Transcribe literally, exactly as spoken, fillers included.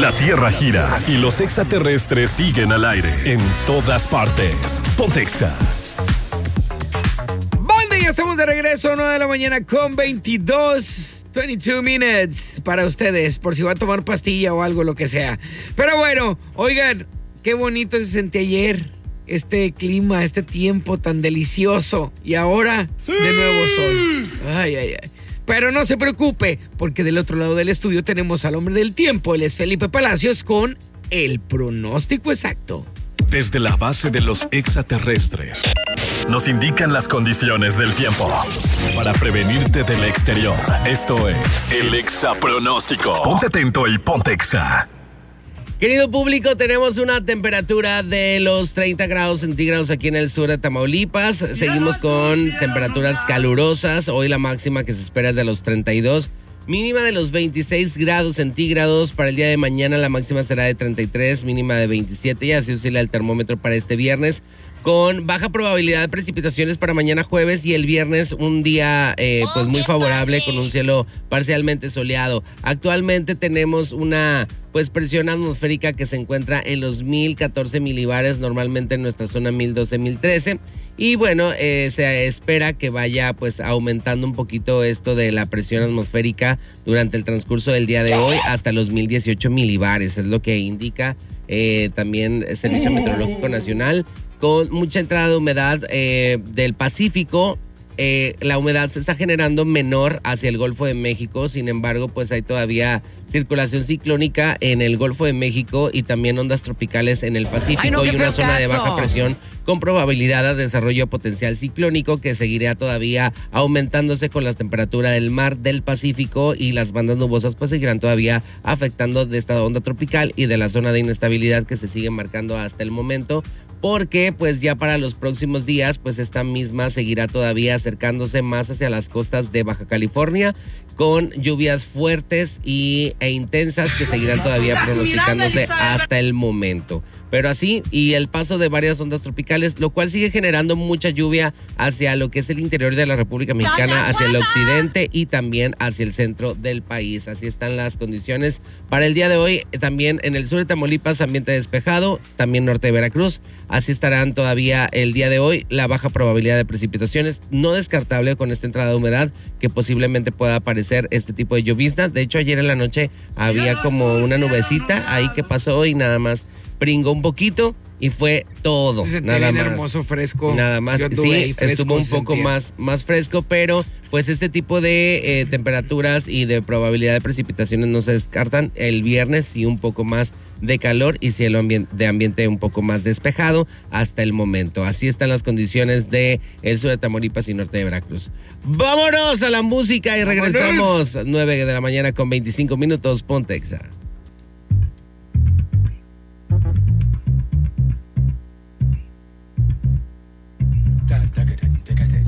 La Tierra gira y los extraterrestres siguen al aire en todas partes. Ponte Exa. Buen día, estamos de regreso a nueve de la mañana con veintidós, veintidós minutes para ustedes, por si van a tomar pastilla o algo, lo que sea. Pero bueno, oigan, qué bonito se sentía ayer. Este clima, este tiempo tan delicioso. Y ahora, sí, de nuevo sol. Ay, ay, ay. Pero no se preocupe, porque del otro lado del estudio tenemos al hombre del tiempo. Él es Felipe Palacios con el pronóstico exacto. Desde la base de los extraterrestres nos indican las condiciones del tiempo para prevenirte del exterior. Esto es el Exapronóstico. Ponte atento y ponte Exa. Querido público, tenemos una temperatura de los treinta grados centígrados aquí en el sur de Tamaulipas. Seguimos con temperaturas calurosas. Hoy la máxima que se espera es de los treinta y dos. Mínima de los veintiséis grados centígrados. Para el día de mañana la máxima será de treinta y tres, mínima de veintisiete. Y así oscila el termómetro para este viernes, con baja probabilidad de precipitaciones para mañana jueves, y el viernes un día eh, pues muy favorable con un cielo parcialmente soleado. Actualmente tenemos una pues presión atmosférica que se encuentra en los mil catorce milibares, normalmente en nuestra zona mil doce, mil trece. Y bueno, eh, se espera que vaya pues aumentando un poquito esto de la presión atmosférica durante el transcurso del día de hoy hasta los mil dieciocho milibares, es lo que indica eh, también el Servicio Meteorológico Nacional. Con mucha entrada de humedad eh, del Pacífico, eh, la humedad se está generando menor hacia el Golfo de México. Sin embargo, pues hay todavía circulación ciclónica en el Golfo de México y también ondas tropicales en el Pacífico. Ay, no, y una zona caso. de baja presión con probabilidad de desarrollo potencial ciclónico que seguirá todavía aumentándose con la temperatura del mar del Pacífico, y las bandas nubosas pues seguirán todavía afectando de esta onda tropical y de la zona de inestabilidad que se sigue marcando hasta el momento, porque pues ya para los próximos días pues esta misma seguirá todavía acercándose más hacia las costas de Baja California, con lluvias fuertes y, e intensas que seguirán todavía pronosticándose hasta el momento. Pero así, y el paso de varias ondas tropicales, lo cual sigue generando mucha lluvia hacia lo que es el interior de la República Mexicana, hacia el occidente y también hacia el centro del país. Así están las condiciones para el día de hoy. También en el sur de Tamaulipas, ambiente despejado, también norte de Veracruz. Así estarán todavía el día de hoy. La baja probabilidad de precipitaciones, no descartable con esta entrada de humedad, que posiblemente pueda aparecer este tipo de lloviznas. De hecho, ayer en la noche había como una nubecita ahí que pasó y nada más pringó un poquito y fue todo. Se nada bien más. hermoso, fresco. Nada más. Sí, estuvo un poco más, más fresco, pero pues este tipo de eh, temperaturas y de probabilidad de precipitaciones no se descartan. El viernes sí un poco más de calor y cielo ambien- de ambiente un poco más despejado hasta el momento. Así están las condiciones de el sur de Tamaulipas y norte de Veracruz. Vámonos a la música y regresamos. nueve de la mañana con veinticinco minutos. Ponte Exa.